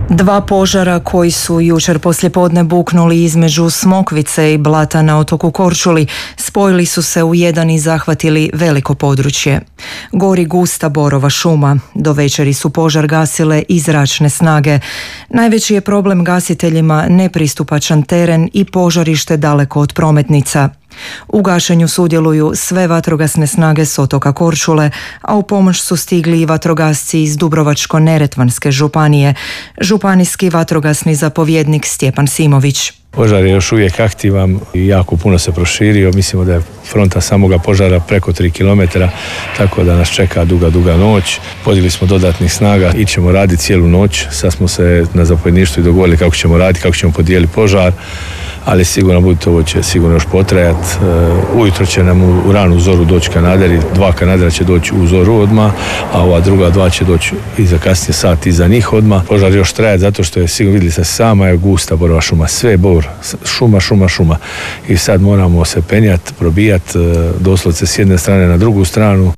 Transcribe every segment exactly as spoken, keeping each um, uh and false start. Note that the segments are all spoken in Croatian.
Dva požara koji su jučer poslijepodne buknuli između Smokvice i Blata na otoku Korčuli spojili su se u jedan i zahvatili veliko područje. Gori gusta borova šuma. Do večeri su požar gasile i zračne snage. Najveći je problem gasiteljima nepristupačan teren i požarište daleko od prometnica. U gašenju sudjeluju sve vatrogasne snage s otoka Korčule, a u pomoć su stigli i vatrogasci iz Dubrovačko-neretvanske županije, županijski vatrogasni zapovjednik Stjepan Simović. Požar je još uvijek aktivan i jako puno se proširio. Mislimo da je fronta samoga požara preko tri kilometra, tako da nas čeka duga, duga noć. Podigli smo dodatnih snaga i ćemo raditi cijelu noć. Sad smo se na zapovjedništvu i dogovorili kako ćemo raditi, kako ćemo podijeliti požar, ali sigurno budite, ovo će sigurno još potrajati. Ujutro će nam u ranu zoru doći kanaderi, dva kanadera će doći u zoru odmah, a ova druga dva će doći iza kasnije sat iza njih odmah. Požar još traje zato što je, sigurno vidjeli se, sama je gusta borova šuma, sve je bor, šuma, šuma, šuma. I sad moramo se penjati, probijati doslovce s jedne strane na drugu stranu.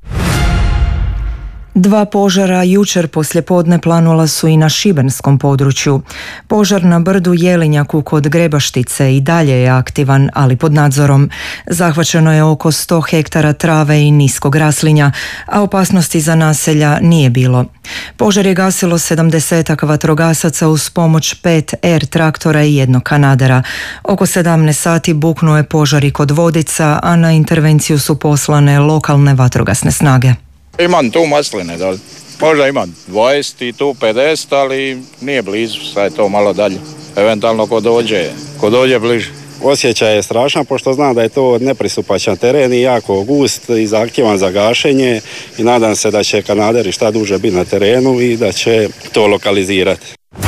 Dva požara jučer poslijepodne planula su i na šibenskom području. Požar na brdu Jelinjaku kod Grebaštice i dalje je aktivan, ali pod nadzorom. Zahvaćeno je oko sto hektara trave i niskog raslinja, a opasnosti za naselja nije bilo. Požar je gasilo sedamdesetak vatrogasaca uz pomoć pet er traktora i jednog kanadera. Oko sedamnaest sati buknuo je požar i kod Vodica, a na intervenciju su poslane lokalne vatrogasne snage. Imam tu masline, da li? Možda imam dvadeset i tu pedeset, ali nije blizu, sad je to malo dalje. Eventualno ko dođe, ko dođe bliže. Osjećaj je strašan, pošto znam da je to nepristupačan teren i jako gust i zahtjevan za gašenje i nadam se da će kanaderi šta duže biti na terenu i da će to lokalizirati.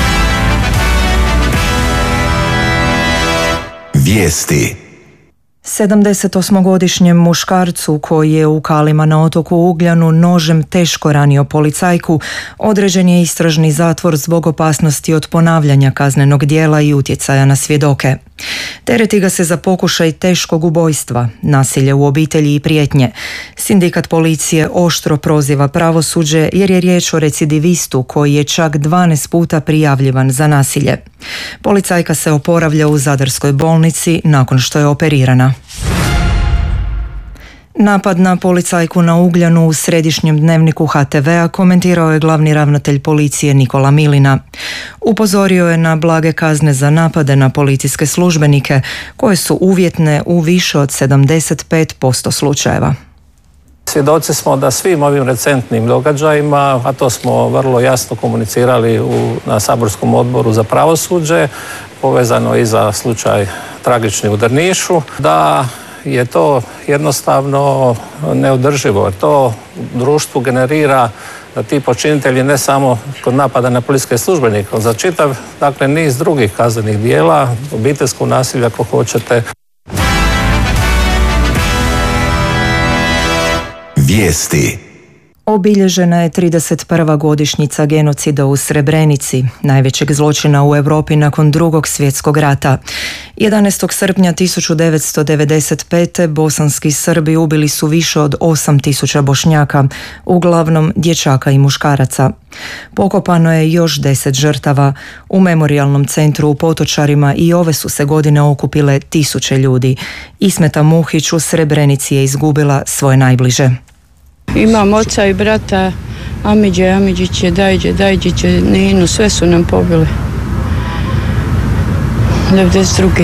Vijesti. sedamdesetosmogodišnjem muškarcu koji je u Kalima na otoku Ugljanu nožem teško ranio policajku određen je istražni zatvor zbog opasnosti od ponavljanja kaznenog djela i utjecaja na svjedoke. Tereti ga se za pokušaj teškog ubojstva, nasilje u obitelji i prijetnje. Sindikat policije oštro proziva pravosuđe jer je riječ o recidivistu koji je čak dvanaest puta prijavljivan za nasilje. Policajka se oporavlja u Zadarskoj bolnici nakon što je operirana. Napad na policajku na Ugljanu u središnjem dnevniku ha te vea komentirao je glavni ravnatelj policije Nikola Milina. Upozorio je na blage kazne za napade na policijske službenike koje su uvjetne u više od sedamdeset pet posto slučajeva. Svjedoci smo da svim ovim recentnim događajima, a to smo vrlo jasno komunicirali u, na saborskom odboru za pravosuđe, povezano i za slučaj tragični u Drnišu, da je to jednostavno neodrživo. To društvu generira da ti počinitelji ne samo kod napada na policijske službenike, za čitav, dakle, niz drugih kaznenih dijela, obiteljskog nasilja ako hoćete. Vijesti. Obilježena je trideset prva godišnjica genocida u Srebrenici, najvećeg zločina u Europi nakon Drugog svjetskog rata. jedanaestog srpnja tisuću devetsto devedeset pete. bosanski Srbi ubili su više od osam tisuća Bošnjaka, uglavnom dječaka i muškaraca. Pokopano je još deset žrtava. U memorijalnom centru u Potočarima i ove su se godine okupile tisuće ljudi. Ismeta Muhić u Srebrenici je izgubila svoje najbliže. Imam oca i brata, Amidže, Amidžiće, Dajđe, Dajđiće, Ninu, sve su nam pobili. devedeset druge.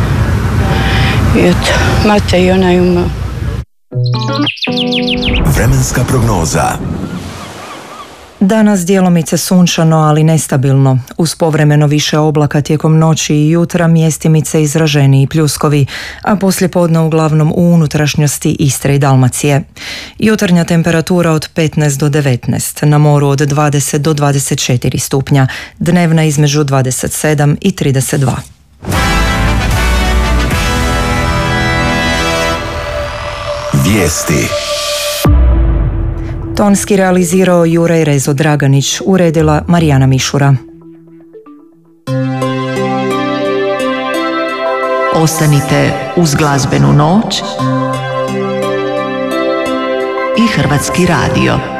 I eto, mate i ona je umao. Vremenska prognoza. Danas djelomice sunčano, ali nestabilno. Uz povremeno više oblaka tijekom noći i jutra mjestimice izraženiji pljuskovi, a poslijepodne uglavnom u unutrašnjosti Istre i Dalmacije. Jutarnja temperatura od petnaest do devetnaest, na moru od dvadeset do dvadeset četiri stupnja, dnevna između dvadeset sedam i trideset dva. Vijesti. Tonski realizirao Juraj Rezo Draganić, uredila Marijana Mišura. Ostanite uz glazbenu noć i Hrvatski radio.